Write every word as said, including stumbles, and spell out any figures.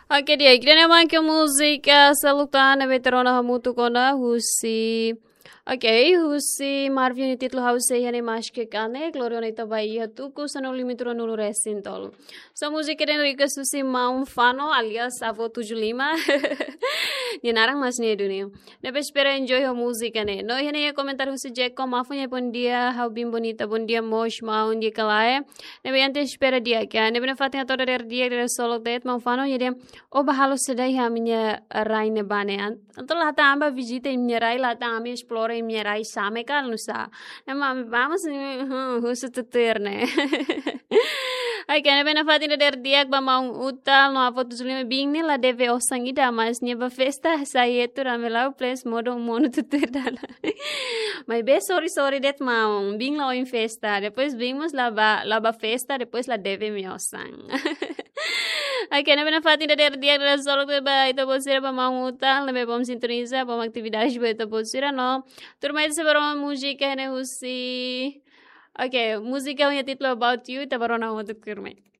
Oke dia, kira naman que música salutar na veterana hamutu kona husi. Oke, husi Marvin ni titlo hause yani mashke kane glorio na itabai hatuku sano limitro nulu resin tolo. So música den rica susi maun fano alias avo tujuh lima. Ni narang mas ni dunia. Nebe espera enjoy a música ne. No yani ya komentar husi Jack ko mafu ya pon dia how bim bonita pon dia mosh maun dia kalae. Nebe ante espera dia kya. Nebe na fatinha toda der dia der solo det maun fano ya o bahalo sedai ha minha raine bane anto la tamba visita in minha rai la tamba explora in minha rai same kal nusa na mami vamos husu tuterne ai kana bena fatina der diak ba mau utal no afoto zulime bing ni la deve o sangida mas nieba festa sai etu ramelau place modo mono tutur dala mas be sorry sorry det mau bing la o in festa depois vimos la ba la ba festa depois la deve mi osang ai kana bena fatina der diak der solo ke ba ito posira ba mau utal lebe bom sintoniza bom atividade ba ito posira no turma ito sa música ne husi. Okay, música yung titulo about you, tabarona mo tukirme.